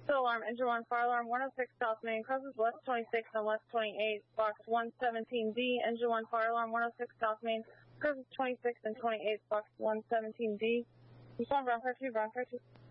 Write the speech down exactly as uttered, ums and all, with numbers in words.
Full alarm, engine one, fire alarm, one oh six South Main, crosses west twenty-six and west twenty-eight, box one seventeen D, engine one, fire alarm, one oh six South Main, crosses twenty-six and twenty-eight, box one seventeen D. Respond, ground fire two, ground fire two.